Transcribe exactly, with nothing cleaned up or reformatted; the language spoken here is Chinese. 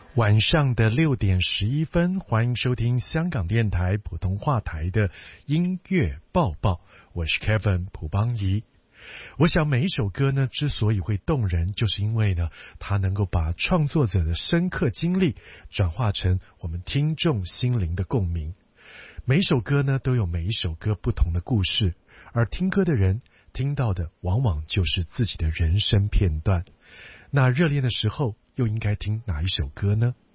晚上的六点十一分，欢迎收听香港电台普通话台的音乐报报，我是 Kevin 蒲邦仪。我想每一首歌呢，之所以会动人，就是因为呢，它能够把创作者的深刻经历转化成我们听众心灵的共鸣。每一首歌呢，都有每一首歌不同的故事，而听歌的人听到的往往就是自己的人生片段。那热恋的时候又应该听哪一首歌呢？